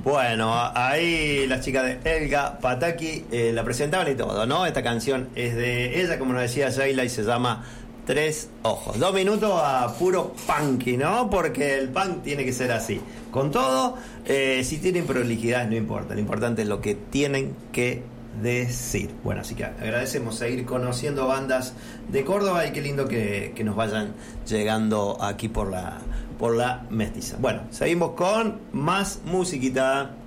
Bueno, ahí las chicas de Elga Pataki la presentaban y todo, ¿no? Esta canción es de ella, como nos decía Sheila, y se llama Tres Ojos. 2 minutos a puro punky, ¿no? Porque el punk tiene que ser así. Con todo, si tienen prolijidad no importa, lo importante es lo que tienen que decir. Bueno, así que agradecemos seguir conociendo bandas de Córdoba y qué lindo que nos vayan llegando aquí por la Mestiza. Bueno, seguimos con más musiquita.